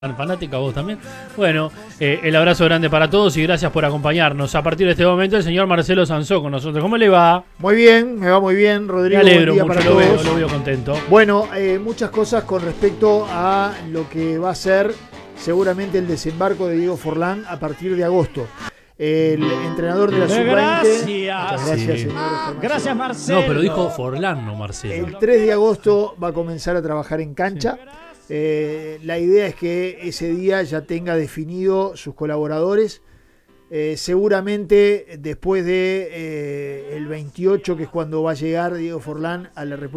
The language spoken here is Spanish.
Fanática, vos también. Bueno, el abrazo grande para todos y gracias por acompañarnos. A partir de este momento, el señor Marcelo Sansó con nosotros. ¿Cómo le va? Muy bien, me va muy bien, Rodrigo. Me alegro buen día mucho, para todos. lo veo contento. Bueno, muchas cosas con respecto a lo que va a ser seguramente el desembarco de Diego Forlán a partir de agosto. El entrenador de la sub-20. Gracias. Muchas gracias, Sí. señor. Gracias, Marcelo. No, pero dijo Forlán, no Marcelo. El 3 de agosto va a comenzar a trabajar en cancha. La idea es que ese día ya tenga definido sus colaboradores. Seguramente después de el 28, que es cuando va a llegar Diego Forlán a la República.